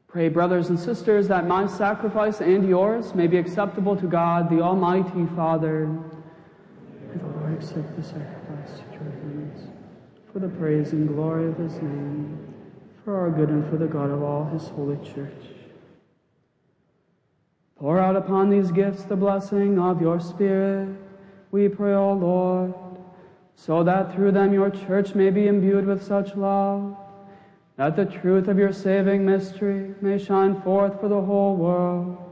Pray, brothers and sisters, that my sacrifice and yours may be acceptable to God, the Almighty Father. May the Lord accept the sacrifice at your hands, for the praise and glory of his name, for our good and for the good of all his holy church. Pour out upon these gifts the blessing of your Spirit, we pray, O Lord, so that through them your church may be imbued with such love, that the truth of your saving mystery may shine forth for the whole world,